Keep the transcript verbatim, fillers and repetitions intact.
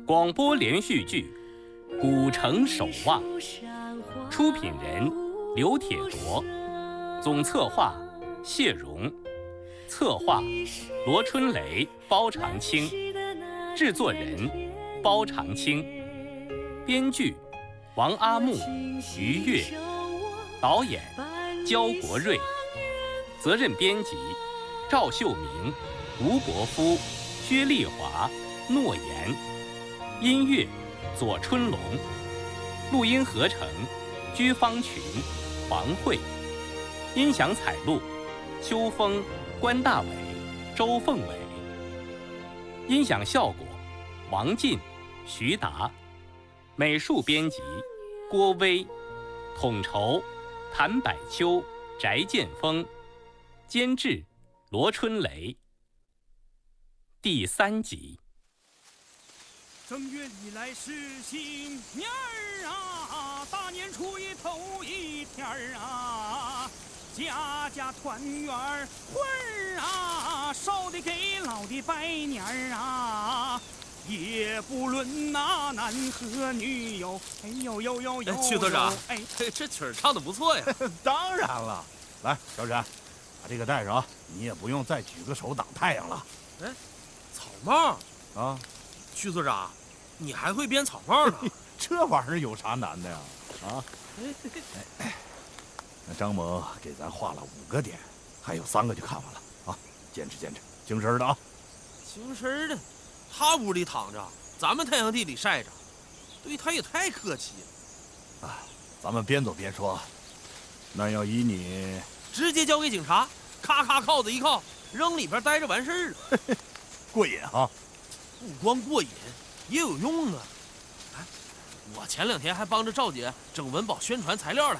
广播连续剧《古城守望》，出品人刘铁铎，总策划谢荣，策划罗春雷、包长青，制作人包长青，编剧王阿木、于越，导演焦国瑞，责任编辑赵秀明、吴伯夫、薛丽华、诺言，音乐左春龙，录音合成居方群、黄慧，音响采录秋风、关大伟、周凤伟，音响效果王进、徐达，美术编辑郭威，统筹谭百秋、翟建峰，监制罗春雷。第三集。 正月里来是新年儿啊，大年初一头一天儿啊，家家团圆儿会儿啊，少的给老的拜年儿啊，也不论那男和女哟，哎呦呦呦呦！ 曲队长， 哎， 这曲儿唱的不错呀。 当然了，来，小沈，把这个带上啊，你也不用再举个手挡太阳了。 哎，草帽啊， 曲队长。你还会编草帽呢？ 这玩意儿有啥难的呀？啊！哎，那张猛给咱画了五个点，还有三个就看完了啊！坚持坚持，精神的啊！ 精神的，他屋里躺着，咱们太阳地里晒着，对他也太客气了。啊，咱们边走边说。那要依你， 直接交给警察，咔咔铐子一铐，扔里边待着完事儿了。 过瘾啊！ 不光过瘾。也有用啊！哎，我前两天还帮着赵姐整文保宣传材料来，